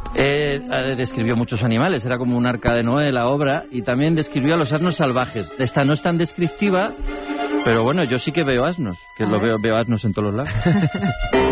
Describió muchos animales, era como un arca de Noé la obra, y también describió a los asnos salvajes. Esta no es tan descriptiva, pero bueno, yo sí que veo asnos, veo asnos en todos los lados.